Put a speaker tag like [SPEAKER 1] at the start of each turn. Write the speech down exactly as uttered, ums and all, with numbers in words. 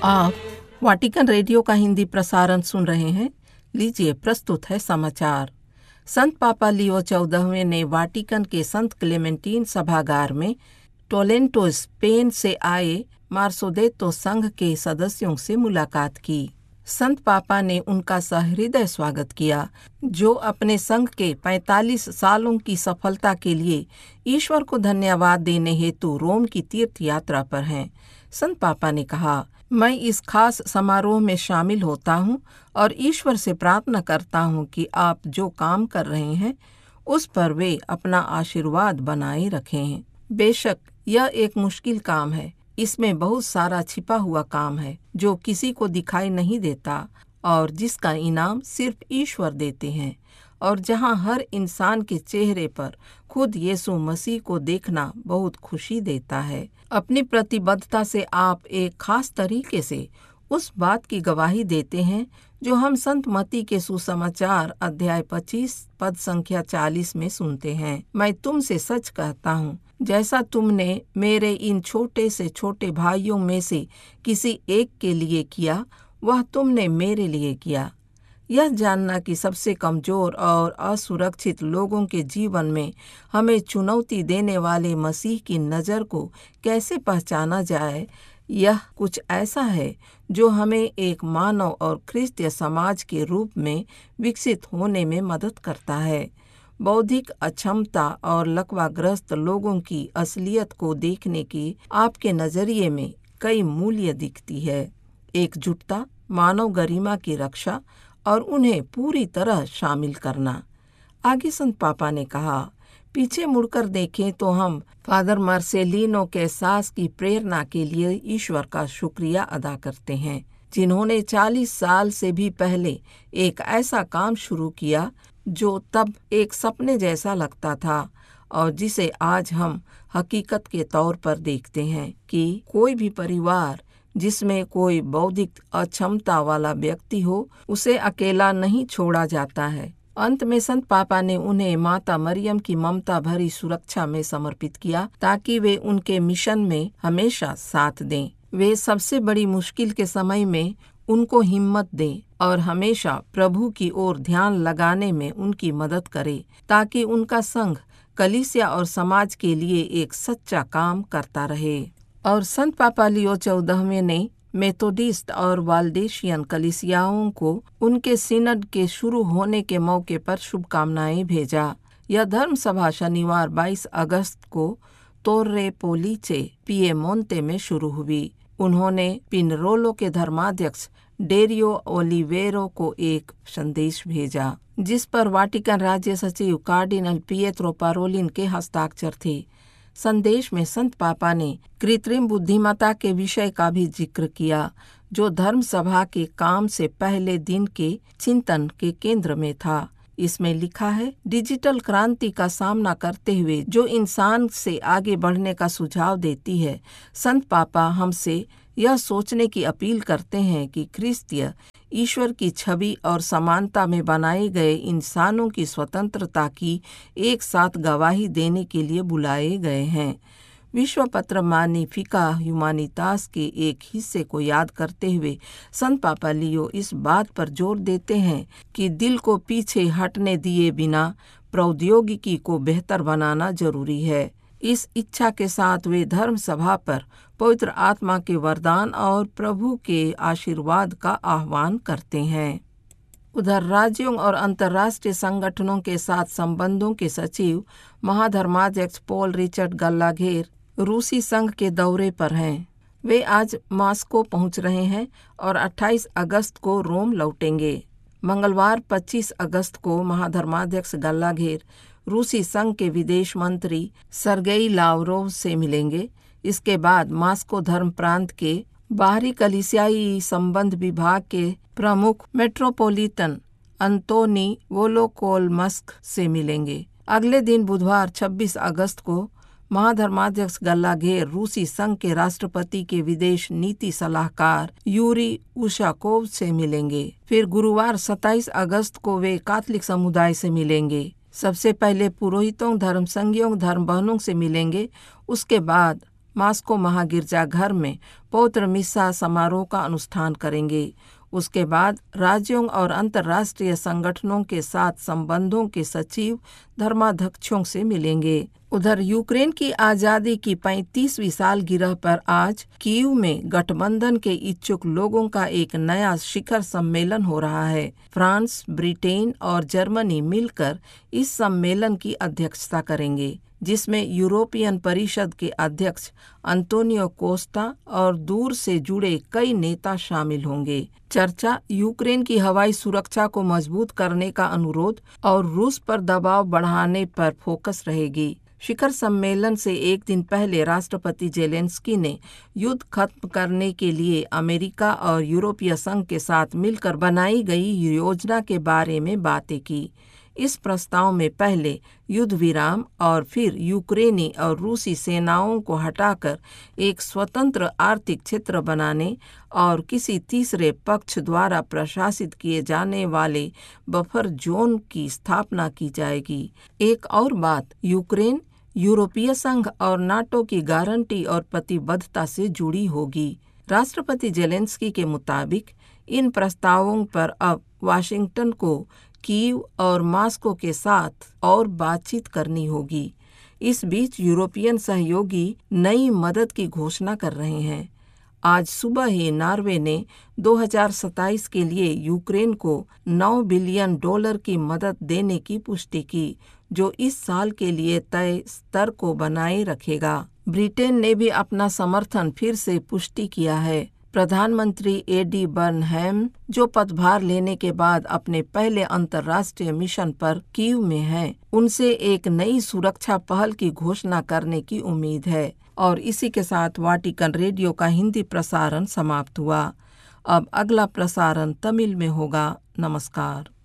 [SPEAKER 1] आप Vatican radio का हिंदी प्रसारण सुन रहे हैं। लीजिए, प्रस्तुत है समाचार। संत पापा लियो चौदहवें ने वाटिकन के संत क्लेमेंटीन सभागार में टोलेंटो स्पेन से आए मार्सोदेतो संघ के सदस्यों से मुलाकात की। संत पापा ने उनका सहृदय स्वागत किया, जो अपने संघ के पैंतालीस सालों की सफलता के लिए ईश्वर को धन्यवाद देने हेतु रोम की तीर्थ यात्रा पर हैं। संत पापा ने कहा, मैं इस खास समारोह में शामिल होता हूं और ईश्वर से प्रार्थना करता हूं कि आप जो काम कर रहे हैं उस पर वे अपना आशीर्वाद बनाए रखें। बेशक यह एक मुश्किल काम है। इसमें बहुत सारा छिपा हुआ काम है जो किसी को दिखाई नहीं देता और जिसका इनाम सिर्फ ईश्वर देते हैं, और जहां हर इंसान के चेहरे पर खुद यीशु मसीह को देखना बहुत खुशी देता है। अपनी प्रतिबद्धता से आप एक खास तरीके से उस बात की गवाही देते हैं जो हम संत मत्ती के सुसमाचार अध्याय पच्चीस पद संख्या चालीस में सुनते हैं। मैं तुमसे सच कहता हूँ, जैसा तुमने मेरे इन छोटे से छोटे भाइयों में से किसी एक के लिए किया, वह तुमने मेरे लिए किया। यह जानना कि सबसे कमजोर और असुरक्षित लोगों के जीवन में हमें चुनौती देने वाले मसीह की नज़र को कैसे पहचाना जाए, यह कुछ ऐसा है जो हमें एक मानव और ख्रिस्तीय समाज के रूप में विकसित होने में मदद करता है। बौद्धिक अक्षमता और लकवाग्रस्त लोगों की असलियत को देखने की आपके नज़रिए में कई मूल्य दिखती है। एकजुटता, मानव गरिमा की रक्षा और उन्हें पूरी तरह शामिल करना। आगे संत पापा ने कहा, पीछे मुड़कर देखें तो हम फादर मार्सेलिनो कैसास की प्रेरणा के लिए ईश्वर का शुक्रिया अदा करते हैं, जिन्होंने चालीस साल से भी पहले एक ऐसा काम शुरू किया जो तब एक सपने जैसा लगता था और जिसे आज हम हकीकत के तौर पर देखते हैं कि कोई भी परिवार जिसमें कोई बौद्धिक अक्षमता वाला व्यक्ति हो, उसे अकेला नहीं छोड़ा जाता है। अंत में संत पापा ने उन्हें माता मरियम की ममता भरी सुरक्षा में समर्पित किया ताकि वे उनके मिशन में हमेशा साथ दें। वे सबसे बड़ी मुश्किल के समय में उनको हिम्मत दें और हमेशा प्रभु की ओर ध्यान लगाने में उनकी मदद करें, ताकि उनका संघ कलीसिया और समाज के लिए एक सच्चा काम करता रहे। और संत पापा लियो चौदहवें ने मेथोडिस्ट और वाल्डेशियन कलीसियाओं को उनके सिनड के शुरू होने के मौके पर शुभकामनाएं भेजा। यह धर्म सभा शनिवार बाईस अगस्त को तोर्रे पोलीचे पिएमोंते में शुरू हुई। उन्होंने पिनरोलो के धर्माध्यक्ष डेरियो ओलिवेरो को एक संदेश भेजा, जिस पर वाटिकन राज्य सचिव कार्डिनल पिएत्रो पारोलिन के हस्ताक्षर थे। संदेश में संत पापा ने कृत्रिम बुद्धिमत्ता के विषय का भी जिक्र किया, जो धर्म सभा के काम से पहले दिन के चिंतन के केंद्र में था। इसमें लिखा है, डिजिटल क्रांति का सामना करते हुए जो इंसान से आगे बढ़ने का सुझाव देती है, संत पापा हमसे यह सोचने की अपील करते हैं कि ख्रिस्तीय ईश्वर की छवि और समानता में बनाए गए इंसानों की स्वतंत्रता की एक साथ गवाही देने के लिए बुलाए गए हैं। विश्व पत्र मैग्निफिका ह्यूमैनिटास के एक हिस्से को याद करते हुए संत पापा लियो इस बात पर जोर देते हैं कि दिल को पीछे हटने दिए बिना प्रौद्योगिकी को बेहतर बनाना जरूरी है। इस इच्छा के साथ वे धर्म सभा पर पवित्र आत्मा के वरदान और प्रभु के आशीर्वाद का आह्वान करते हैं। उधर राज्यों और अंतर्राष्ट्रीय संगठनों के साथ संबंधों के सचिव महाधर्माध्यक्ष पॉल रिचर्ड गल्लाघेर रूसी संघ के दौरे पर हैं। वे आज मॉस्को पहुंच रहे हैं और अट्ठाईस अगस्त को रोम लौटेंगे। मंगलवार पच्चीस अगस्त को महाधर्माध्यक्ष गल्लाघेर रूसी संघ के विदेश मंत्री सरगेई लावरोव से मिलेंगे। इसके बाद मॉस्को धर्म प्रांत के बाहरी कलीसियाई संबंध विभाग के प्रमुख मेट्रोपोलिटन अंतोनी वोलोकोलमस्क से मिलेंगे। अगले दिन बुधवार छब्बीस अगस्त को महाधर्माध्यक्ष गल्लाघेर रूसी संघ के राष्ट्रपति के विदेश नीति सलाहकार यूरी उशाकोव से मिलेंगे। फिर गुरुवार सत्ताईस अगस्त को वे कैथोलिक समुदाय से मिलेंगे। सबसे पहले पुरोहितों, धर्म संघियों, धर्म बहनों से मिलेंगे। उसके बाद मास्को महागिरजाघर में पवित्र मिसा समारोह का अनुष्ठान करेंगे। उसके बाद राज्यों और अंतर्राष्ट्रीय संगठनों के साथ संबंधों के सचिव धर्माध्यक्षों से मिलेंगे। उधर यूक्रेन की आजादी की पैंतीसवीं सालगिरह पर आज कीव में गठबंधन के इच्छुक लोगों का एक नया शिखर सम्मेलन हो रहा है। फ्रांस, ब्रिटेन और जर्मनी मिलकर इस सम्मेलन की अध्यक्षता करेंगे, जिसमें यूरोपियन परिषद के अध्यक्ष अंतोनियो कोस्टा और दूर से जुड़े कई नेता शामिल होंगे। चर्चा यूक्रेन की हवाई सुरक्षा को मजबूत करने का अनुरोध और रूस पर दबाव बढ़ाने पर फोकस रहेगी। शिखर सम्मेलन से एक दिन पहले राष्ट्रपति जेलेंस्की ने युद्ध खत्म करने के लिए अमेरिका और यूरोपीय संघ के साथ मिलकर बनाई गई योजना के बारे में बातें की। इस प्रस्ताव में पहले युद्ध विराम और फिर यूक्रेनी और रूसी सेनाओं को हटाकर एक स्वतंत्र आर्थिक क्षेत्र बनाने और किसी तीसरे पक्ष द्वारा प्रशासित किए जाने वाले बफर जोन की स्थापना की जाएगी। एक और बात, यूक्रेन यूरोपीय संघ और नाटो की गारंटी और प्रतिबद्धता से जुड़ी होगी। राष्ट्रपति जेलेंस्की के मुताबिक इन प्रस्तावों पर अब वाशिंगटन को कीव और मास्को के साथ और बातचीत करनी होगी। इस बीच यूरोपियन सहयोगी नई मदद की घोषणा कर रहे हैं। आज सुबह ही नॉर्वे ने दो हज़ार सत्ताईस के लिए यूक्रेन को नौ बिलियन डॉलर की मदद देने की पुष्टि की, जो इस साल के लिए तय स्तर को बनाए रखेगा। ब्रिटेन ने भी अपना समर्थन फिर से पुष्टि किया है। प्रधानमंत्री एडी बर्नहैम, जो पदभार लेने के बाद अपने पहले अंतर्राष्ट्रीय मिशन पर कीव में हैं, उनसे एक नई सुरक्षा पहल की घोषणा करने की उम्मीद है। और इसी के साथ वाटिकन रेडियो का हिंदी प्रसारण समाप्त हुआ। अब अगला प्रसारण तमिल में होगा। नमस्कार।